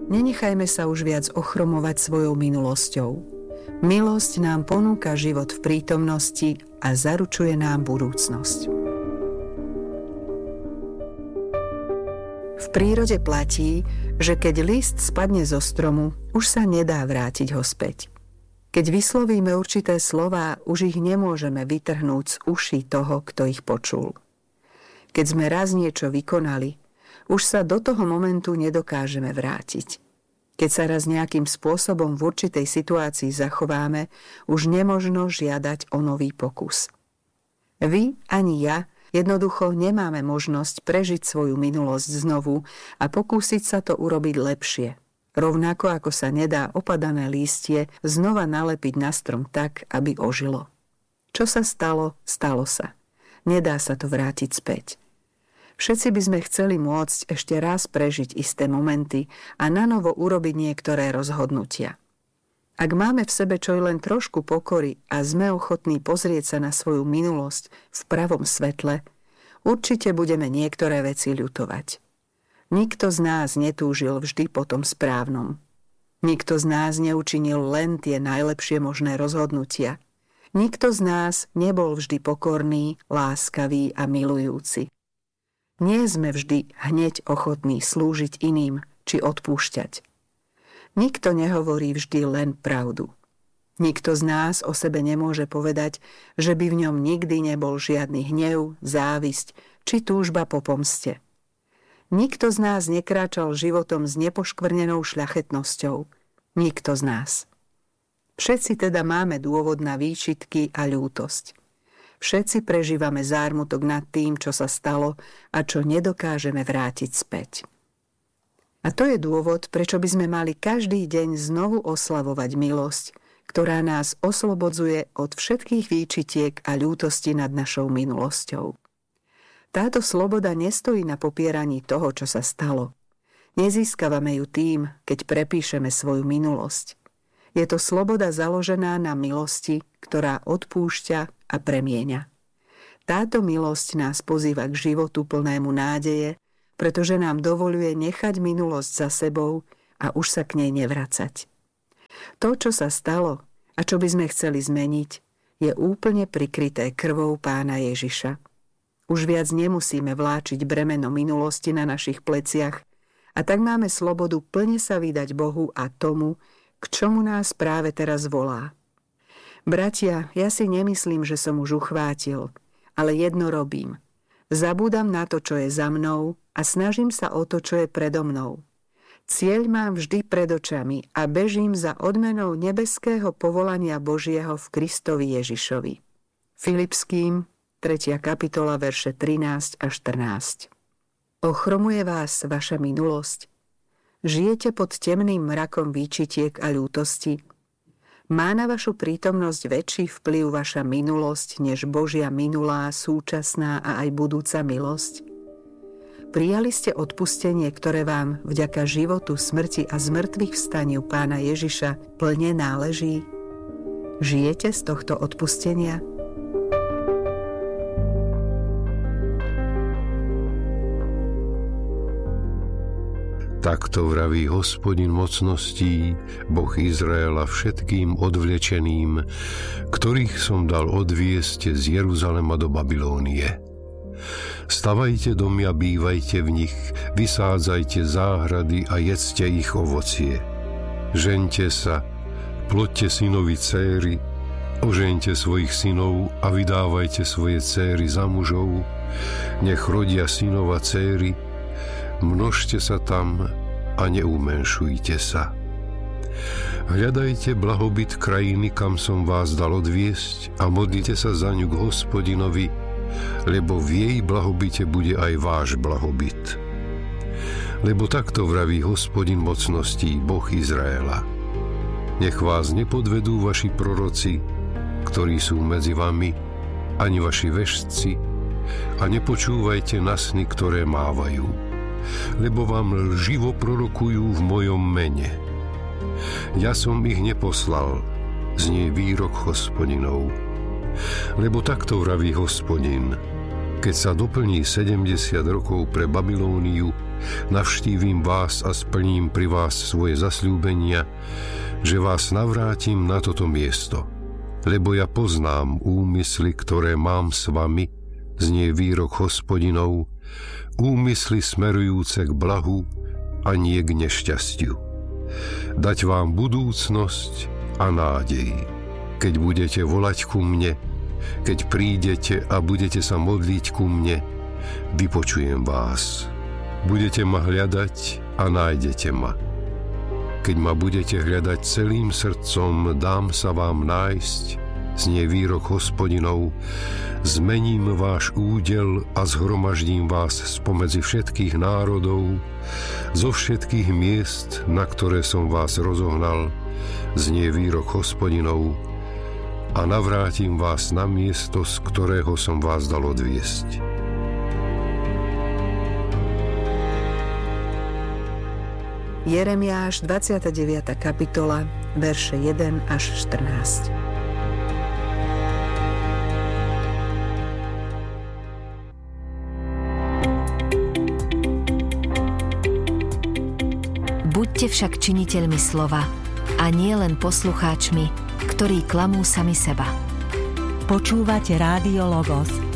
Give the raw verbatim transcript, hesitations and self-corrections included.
Nenechajme sa už viac ochromovať svojou minulosťou. Milosť nám ponúka život v prítomnosti a zaručuje nám budúcnosť. V prírode platí, že keď list spadne zo stromu, už sa nedá vrátiť ho späť. Keď vyslovíme určité slová, už ich nemôžeme vytrhnúť z uší toho, kto ich počul. Keď sme raz niečo vykonali, už sa do toho momentu nedokážeme vrátiť. Keď sa raz nejakým spôsobom v určitej situácii zachováme, už nemožno žiadať o nový pokus. Vy ani ja jednoducho nemáme možnosť prežiť svoju minulosť znovu a pokúsiť sa to urobiť lepšie. Rovnako ako sa nedá opadané lístie znova nalepiť na strom tak, aby ožilo. Čo sa stalo, stalo sa. Nedá sa to vrátiť späť. Všetci by sme chceli môcť ešte raz prežiť isté momenty a nanovo urobiť niektoré rozhodnutia. Ak máme v sebe čo len trošku pokory a sme ochotní pozrieť sa na svoju minulosť v pravom svetle, určite budeme niektoré veci ľutovať. Nikto z nás netúžil vždy po tom správnom. Nikto z nás neučinil len tie najlepšie možné rozhodnutia. Nikto z nás nebol vždy pokorný, láskavý a milujúci. Nie sme vždy hneď ochotní slúžiť iným či odpúšťať. Nikto nehovorí vždy len pravdu. Nikto z nás o sebe nemôže povedať, že by v ňom nikdy nebol žiadny hnev, závisť či túžba po pomste. Nikto z nás nekráčal životom s nepoškvrnenou šľachetnosťou. Nikto z nás. Všetci teda máme dôvod na výčitky a ľútosť. Všetci prežívame zármutok nad tým, čo sa stalo a čo nedokážeme vrátiť späť. A to je dôvod, prečo by sme mali každý deň znovu oslavovať milosť, ktorá nás oslobodzuje od všetkých výčitiek a ľútosti nad našou minulosťou. Táto sloboda nestojí na popieraní toho, čo sa stalo. Nezískavame ju tým, keď prepíšeme svoju minulosť. Je to sloboda založená na milosti, ktorá odpúšťa a premieňa. Táto milosť nás pozýva k životu plnému nádeje, pretože nám dovoľuje nechať minulosť za sebou a už sa k nej nevracať. To, čo sa stalo a čo by sme chceli zmeniť, je úplne prikryté krvou Pána Ježiša. Už viac nemusíme vláčiť bremeno minulosti na našich pleciach a tak máme slobodu plne sa vydať Bohu a tomu, k čomu nás práve teraz volá. Bratia, ja si nemyslím, že som už uchvátil, ale jedno robím. Zabúdam na to, čo je za mnou a snažím sa o to, čo je predo mnou. Cieľ mám vždy pred očami a bežím za odmenou nebeského povolania Božieho v Kristovi Ježišovi. Filipským, tretia kapitola, verše trinásť a štrnásť. Ochromuje vás vaša minulosť? Žijete pod temným mrakom výčitiek a ľútosti? Má na vašu prítomnosť väčší vplyv vaša minulosť, než Božia minulá, súčasná a aj budúca milosť? Prijali ste odpustenie, ktoré vám vďaka životu, smrti a zmrtvých vstaniu Pána Ježiša plne náleží? Žijete z tohto odpustenia? Takto vraví Hospodin mocností, Boh Izraela všetkým odvlečeným, ktorých som dal odviesť z Jeruzalema do Babylónie. Stavajte domy a bývajte v nich, vysádzajte záhrady a jedzte ich ovocie. Žente sa, ploďte synovi céry, ožeňte svojich synov a vydávajte svoje céry za mužov, nech rodia synov a céry, množte sa tam a neumenšujte sa. Hľadajte blahobyt krajiny, kam som vás dal odviesť, a modlite sa za ňu k Hospodinovi, lebo v jej blahobite bude aj váš blahobyt. Lebo takto vraví Hospodin mocností, Boh Izraela. Nech vás nepodvedú vaši proroci, ktorí sú medzi vami, ani vaši veštci, a nepočúvajte na sny, ktoré mávajú, lebo vám lživo prorokujú v mojom mene. Ja som ich neposlal, znie výrok Hospodinov. Lebo takto vraví Hospodin, keď sa doplní sedemdesiat rokov pre Babylóniu, navštívim vás a splním pri vás svoje zasľúbenia, že vás navrátim na toto miesto. Lebo ja poznám úmysly, ktoré mám s vami, znie výrok Hospodinov, úmysly smerujúce k blahu a nie k nešťastiu. Dať vám budúcnosť a nádej. Keď budete volať ku mne, keď prídete a budete sa modliť ku mne, vypočujem vás. Budete ma hľadať a nájdete ma. Keď ma budete hľadať celým srdcom, dám sa vám nájsť, znie výrok Hospodinov, zmením váš údel a zhromaždím vás spomedzi všetkých národov, zo všetkých miest, na ktoré som vás rozohnal, znie výrok Hospodinov, a navrátim vás na miesto, z ktorého som vás dal odviesť. Jeremiáš dvadsiata deviata kapitola, verše jeden až štrnásť. Buďte však činiteľmi slova a nie len poslucháčmi, ktorí klamú sami seba. Počúvate Rádio Logos,